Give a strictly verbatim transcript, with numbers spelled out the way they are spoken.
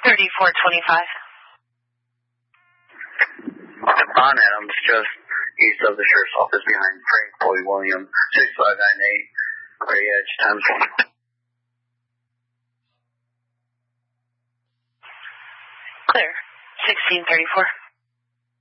thirty-four twenty-five. Ron Adams, just east of the sheriff's office behind Frank Boy William, six five nine eight, Gray Edge, times one. Clear, sixteen thirty-four.